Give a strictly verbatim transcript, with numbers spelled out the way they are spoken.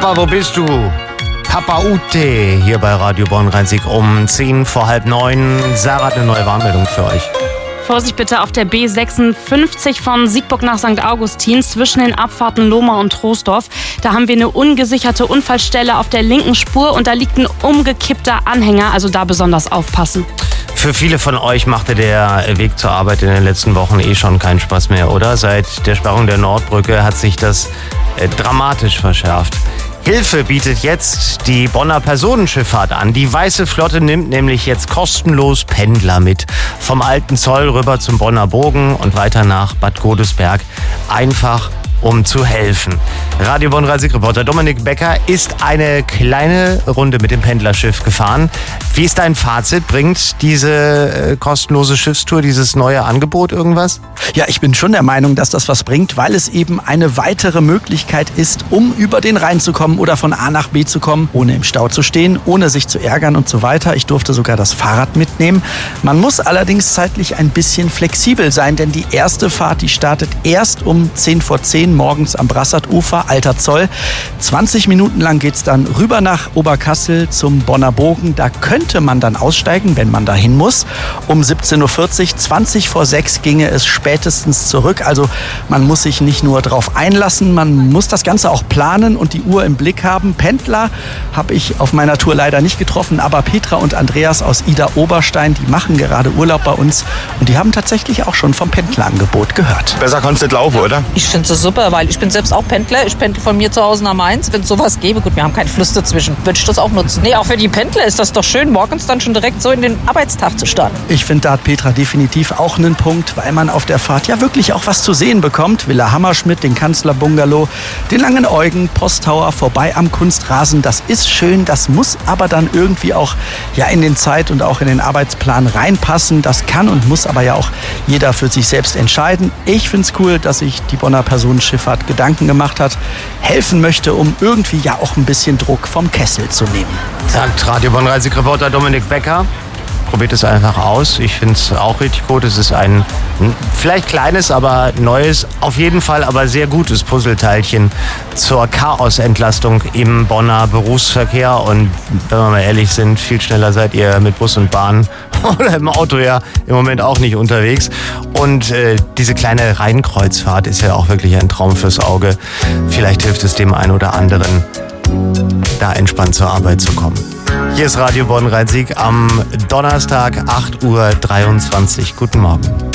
Papa, wo bist du? Papa Ute, hier bei Radio Bonn-Rhein-Sieg um zehn vor halb neun. Sarah hat eine neue Warnmeldung für euch. Vorsicht bitte auf der B sechsundfünfzig von Siegburg nach Sankt Augustin zwischen den Abfahrten Lohmar und Troisdorf. Da haben wir eine ungesicherte Unfallstelle auf der linken Spur und da liegt ein umgekippter Anhänger, also da besonders aufpassen. Für viele von euch machte der Weg zur Arbeit in den letzten Wochen eh schon keinen Spaß mehr, oder? Seit der Sperrung der Nordbrücke hat sich das äh, dramatisch verschärft. Hilfe bietet jetzt die Bonner Personenschifffahrt an. Die Weiße Flotte nimmt nämlich jetzt kostenlos Pendler mit. Vom Alten Zoll rüber zum Bonner Bogen und weiter nach Bad Godesberg. Einfach um zu helfen. Radio Bonn-Rhein-Sieg-Reporter Dominik Becker ist eine kleine Runde mit dem Pendlerschiff gefahren. Wie ist dein Fazit? Bringt diese äh, kostenlose Schiffstour, dieses neue Angebot irgendwas? Ja, ich bin schon der Meinung, dass das was bringt, weil es eben eine weitere Möglichkeit ist, um über den Rhein zu kommen oder von A nach B zu kommen, ohne im Stau zu stehen, ohne sich zu ärgern und so weiter. Ich durfte sogar das Fahrrad mitnehmen. Man muss allerdings zeitlich ein bisschen flexibel sein, denn die erste Fahrt, die startet erst um zehn vor zehn morgens am Brassarufer, Alter Zoll. zwanzig Minuten lang geht's dann rüber nach Oberkassel zum Bonner Bogen. Da könnte man dann aussteigen, wenn man dahin muss. Um siebzehn Uhr vierzig, zwanzig vor sechs ginge es spätestens zurück. Also man muss sich nicht nur drauf einlassen, man muss das Ganze auch planen und die Uhr im Blick haben. Pendler habe ich auf meiner Tour leider nicht getroffen, aber Petra und Andreas aus Ida-Oberstein, die machen gerade Urlaub bei uns und die haben tatsächlich auch schon vom Pendlerangebot gehört. Besser kannst du nicht laufen, oder? Ich finde es super, weil ich bin selbst auch Pendler. Ich pendle von mir zu Hause nach Mainz. Wenn es sowas gäbe, gut, wir haben keinen Fluss dazwischen, würde ich das auch nutzen. Nee, auch für die Pendler ist das doch schön, morgens dann schon direkt so in den Arbeitstag zu starten. Ich finde, da hat Petra definitiv auch einen Punkt, weil man auf der Fahrt ja wirklich auch was zu sehen bekommt. Villa Hammerschmidt, den Kanzlerbungalow, den Langen Eugen, Posttower, vorbei am Kunstrasen. Das ist schön, das muss aber dann irgendwie auch ja in den Zeit- und auch in den Arbeitsplan reinpassen. Das kann und muss aber ja auch jeder für sich selbst entscheiden. Ich finde es cool, dass sich die Bonner Personenschifffahrt Gedanken gemacht hat, helfen möchte, um irgendwie ja auch ein bisschen Druck vom Kessel zu nehmen. Sagt Radio Bonn-Rhein-Sieg-Reporter Dominik Becker. Probiert es einfach aus. Ich finde es auch richtig gut. Es ist ein vielleicht kleines, aber neues, auf jeden Fall aber sehr gutes Puzzleteilchen zur Chaosentlastung im Bonner Berufsverkehr. Und wenn wir mal ehrlich sind, viel schneller seid ihr mit Bus und Bahn oder im Auto ja im Moment auch nicht unterwegs. Und äh, diese kleine Rheinkreuzfahrt ist ja auch wirklich ein Traum fürs Auge. Vielleicht hilft es dem einen oder anderen, da entspannt zur Arbeit zu kommen. Hier ist Radio Bonn-Rhein-Sieg am Donnerstag, acht Uhr dreiundzwanzig. Guten Morgen.